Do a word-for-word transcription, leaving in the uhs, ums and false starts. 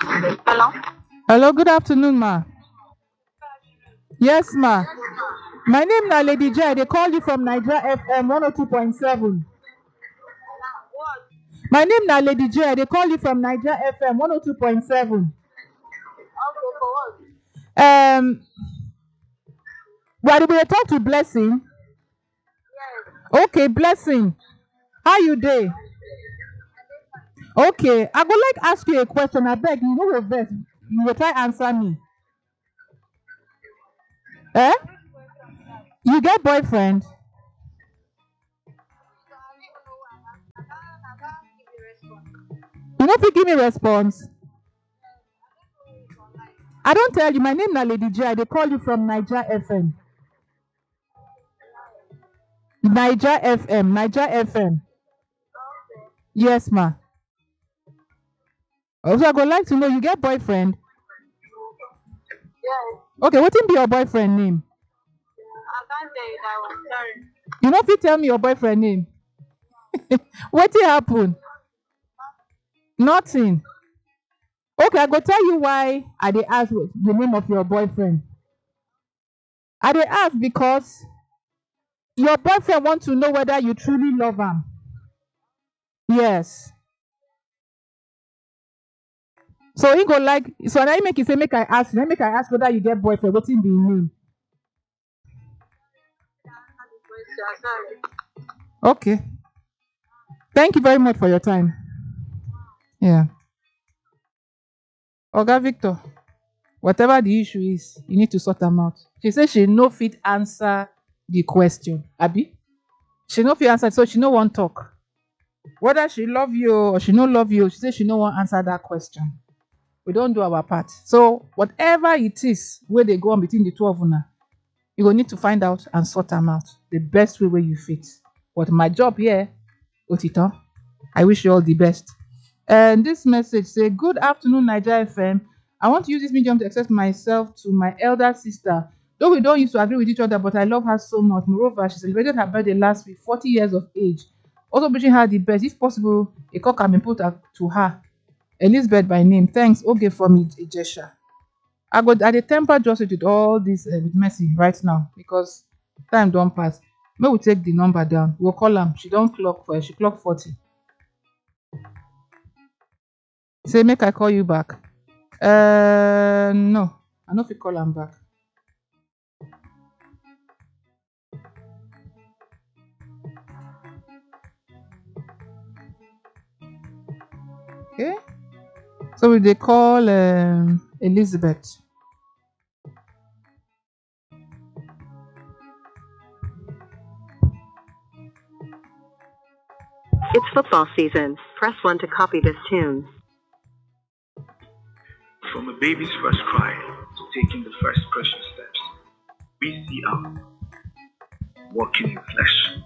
Hello? Hello, good afternoon, ma. Yes, ma. My name na Lady J. They call you from Niger F M one oh two point seven. My name na Lady J. They call you from Niger F M one oh two point seven. Okay, for what? Um, what we dey talk to Blessing? Yes. Okay, Blessing. How you dey? Okay, I go like ask you a question. I beg you, no go vex. You go try answer me. Eh? You get boyfriend? You no fit give me response. I don tell you, my name na Lady J. They call you from Niger F M. Niger F M. Niger F M. Yes, ma. Also, I go like to know you get boyfriend. Yes. Okay, wetin be your boyfriend name? I can't tell you that one. Sorry. You no fit tell me your boyfriend name. Wetin happen? Nothing. Okay, I go tell you why I dey ask the name of your boyfriend. I dey ask because your boyfriend want to know whether you truly love am. Yes. So he go like, so na him make e say make I ask you, na him make I ask whether you get boyfriend, wetin be him name? Sorry. Okay. Thank you very much for your time. Yeah. Oga Victor, whatever the issue is, you need to sort am out. She say she no fit answer the question. Abi? She no fit answer, so she no wan talk. Whether she love you or she no love you, she say she no wan answer that question. We don do our part. So whatever it is wey dey go on between the two of una, you go need to find out and sort am out the best way wey you fit. But my job here, Otito, I wish you all the best. And this message say, good afternoon, Niger F M. I want to use this medium to express myself to my elder sister. Though we don't used to agree with each other, but I love her so much. Moreover, she celebrated her birthday last week, forty years of age. Also wishing her the best. If possible, a call can be put up to her. Elizabeth by name. Thanks, okay, from Ijesha. I go I dey temper justice with all this uh, with Mercy right now because time don't pass. May we take the number down. We'll call am. She don't clock for she clock forty. Say make I call you back. Uh no, I no fit call am back. Okay. So we dey call um, Elizabeth. It's football season. Press one to copy this tune. From a baby's first cry to taking the first precious steps, we see our walking in flesh.